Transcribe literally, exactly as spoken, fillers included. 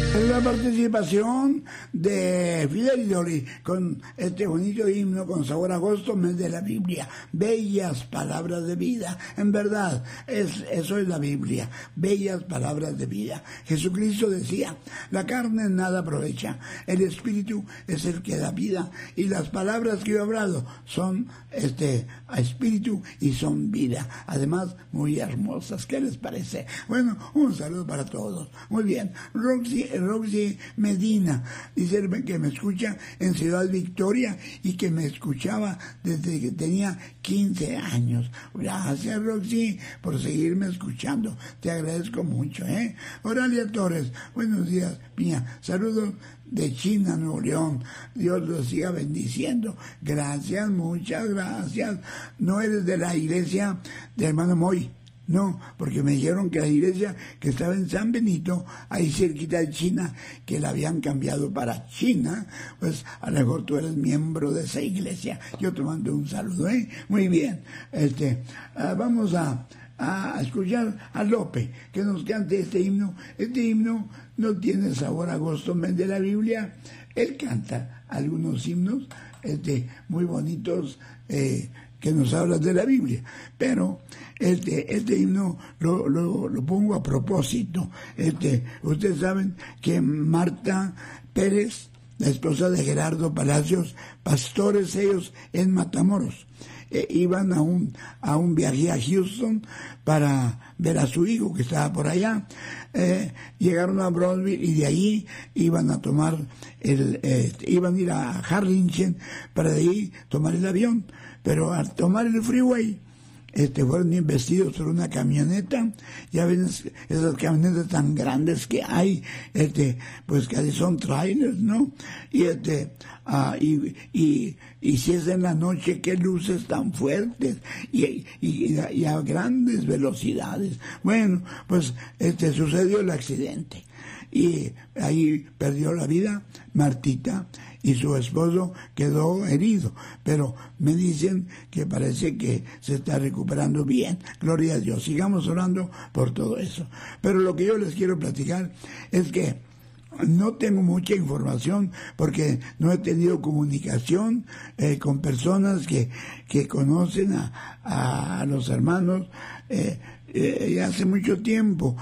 Es la participación de Fidel Idoli con este bonito himno con sabor a agosto, mes de la Biblia. Bellas palabras de vida. En verdad, es, eso es la Biblia. Bellas palabras de vida. Jesucristo decía, la carne nada aprovecha. El Espíritu es el que da vida. Y las palabras que yo he hablado son este, a Espíritu y son vida. Además, muy hermosas. ¿Qué les parece? Bueno, un saludo para todos. Muy bien. Roxy, Roxy Medina dice que me escucha en Ciudad Victoria y que me escuchaba desde que tenía quince años. Gracias, Roxy, por seguirme escuchando. Te agradezco mucho, ¿eh? Oralia Torres, buenos días, mía. Saludos de China, Nuevo León. Dios los siga bendiciendo. Gracias, muchas gracias. No eres de la iglesia de hermano Moy. No, porque me dijeron que la iglesia que estaba en San Benito, ahí cerquita de China, que la habían cambiado para China, pues a lo mejor tú eres miembro de esa iglesia. Yo te mando un saludo, ¿eh? Muy bien. Este, uh, vamos a, a escuchar a Lope, que nos cante este himno. Este himno no tiene sabor a agosto, mes de la Biblia. Él canta algunos himnos este, muy bonitos, eh, que nos hablan de la Biblia, pero este, este himno lo, lo, lo pongo a propósito. Este, ustedes saben que Marta Pérez, la esposa de Gerardo Palacios, pastores ellos en Matamoros, eh, iban a un, a un viaje a Houston para ver a su hijo que estaba por allá. Eh, llegaron a Brownsville y de ahí iban a tomar el, eh, iban a ir a Harlingen para de ahí tomar el avión. Pero al tomar el freeway, este, fueron investidos por una camioneta. Ya ven esas camionetas tan grandes que hay, este, pues casi son trailers, ¿no? Y este, ah, y, y, y si es en la noche, qué luces tan fuertes y, y, y a grandes velocidades. Bueno, pues este, sucedió el accidente. Y ahí perdió la vida Martita y su esposo quedó herido, pero me dicen que parece que se está recuperando bien. Gloria a Dios, sigamos orando por todo eso. Pero lo que yo les quiero platicar es que no tengo mucha información porque no he tenido comunicación eh, con personas que, que conocen a, a los hermanos eh, eh, hace mucho tiempo.